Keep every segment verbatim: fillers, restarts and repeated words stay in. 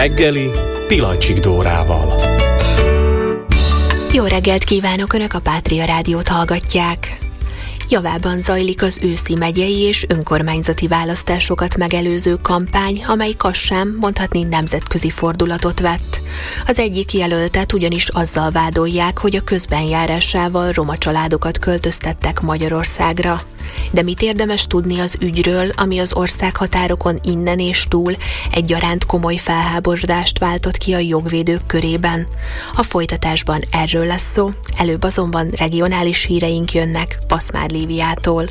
reggeli Pilacsik Dórával. Jó reggelt kívánok, Önök a Pátria Rádiót hallgatják. Javában zajlik az őszi megyei és önkormányzati választásokat megelőző kampány, amely Kassán mondhatni nemzetközi fordulatot vett. Az egyik jelöltet ugyanis azzal vádolják, hogy a közbenjárásával roma családokat költöztettek Magyarországra. De mit érdemes tudni az ügyről, ami az országhatárokon innen és túl egyaránt komoly felháborodást váltott ki a jogvédők körében? A folytatásban erről lesz szó, előbb azonban regionális híreink jönnek Paszmár Líviától.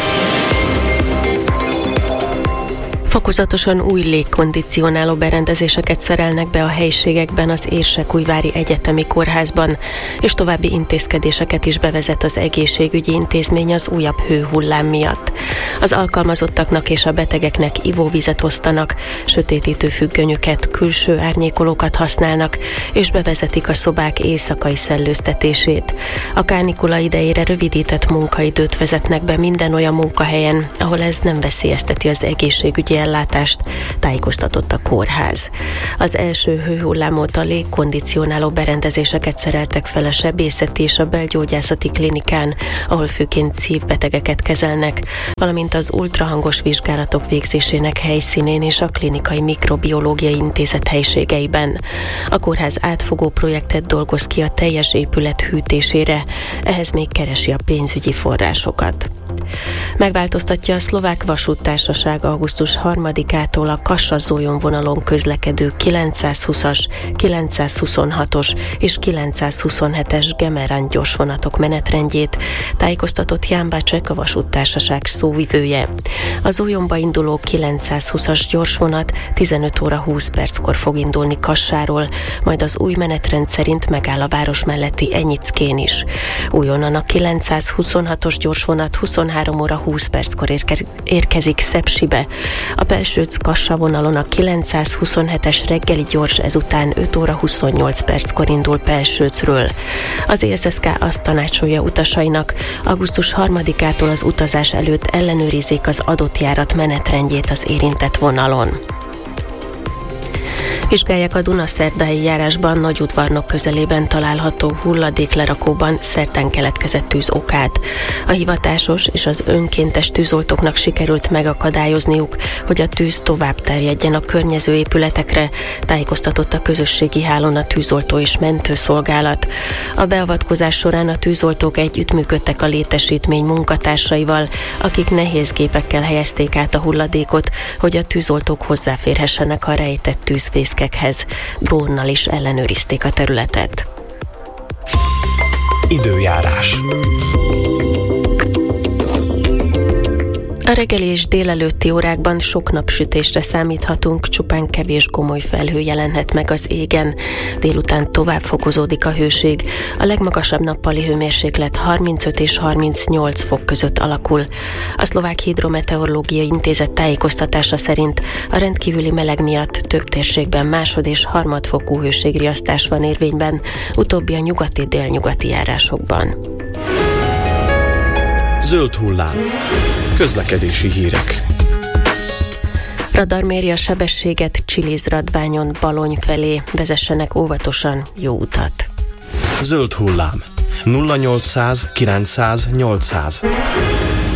Fokozatosan új légkondicionáló berendezéseket szerelnek be a helyiségekben az Érsekújvári Egyetemi Kórházban, és további intézkedéseket is bevezet az egészségügyi intézmény az újabb hőhullám miatt. Az alkalmazottaknak és a betegeknek ivóvizet osztanak, sötétítő függönyöket, külső árnyékolókat használnak, és bevezetik a szobák éjszakai szellőztetését. A kánikula idejére rövidített munkaidőt vezetnek be minden olyan munkahelyen, ahol ez nem veszélyezteti az egészségügyi ellátást, tájékoztatott a kórház. Az első hőhullám óta légkondicionáló berendezéseket szereltek fel a sebészeti és a belgyógyászati klinikán, ahol főként szívbetegeket kezelnek, valamint az ultrahangos vizsgálatok végzésének helyszínén és a klinikai mikrobiológiai intézet helyiségeiben. A kórház átfogó projektet dolgoz ki a teljes épület hűtésére, ehhez még keresi a pénzügyi forrásokat. Megváltoztatja a Szlovák Vasúttársaság augusztus harmadikától a Kassa-Zójon vonalon közlekedő kilencszázhúszas, kilencszázhuszonhatos és kilencszázhuszonhetes Gemerán gyorsvonatok menetrendjét, tájékoztatott Ján Bácsek, a Vasúttársaság szóvivője. A Zójonba induló kilencszázhúszas gyorsvonat tizenöt óra húsz perckor fog indulni Kassáról, majd az új menetrend szerint megáll a város melletti Enyickén is. Újonnan a kilencszázhuszonhatos gyorsvonat huszonhárom óra húsz perckor érke- érkezik Szepsibe. A Pelsőc-Kassa vonalon a kilencszázhuszonhetes reggeli gyors ezután öt óra huszonnyolc perckor indul Pelsőcről. Az é es es ká azt tanácsolja utasainak, augusztus harmadikától az utazás előtt ellenőrizzék az adott járat menetrendjét az érintett vonalon. Vizsgálják a Dunaszerdái járásban Nagyudvarnok közelében található hulladéklerakóban szerten keletkezett tűz okát. A hivatásos és az önkéntes tűzoltóknak sikerült megakadályozniuk, hogy a tűz tovább terjedjen a környező épületekre, tájékoztatott a közösségi hálón a tűzoltó és mentőszolgálat. A beavatkozás során a tűzoltók együttműködtek a létesítmény munkatársaival, akik nehéz gépekkel helyezték át a hulladékot, hogy a tűzoltók hozzáférhessenek a rejtett tűzfészkekhez. Drónnal is ellenőrizték a területet. Időjárás. A reggeli és délelőtti órákban sok napsütésre számíthatunk, csupán kevés gomoly felhő jelenhet meg az égen. Délután tovább fokozódik a hőség. A legmagasabb nappali hőmérséklet harmincöt és harmincnyolc fok között alakul. A Szlovák Hidrometeorológiai Intézet tájékoztatása szerint a rendkívüli meleg miatt több térségben másod- és harmadfokú hőségriasztás van érvényben, utóbbi a nyugati-délnyugati járásokban. Zöld hullám. Közlekedési hírek. Radar méri a sebességet Csiliz-Radványon Balony felé, vezessenek óvatosan, jó utat. Zöld hullám. nulla nyolcszáz kilencszáz nyolcszáz.